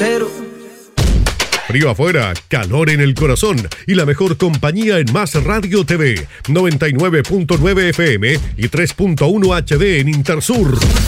cero. Frío afuera, calor en el corazón y la mejor compañía en Más Radio TV, 99.9 FM y 3.1 HD en Intersur.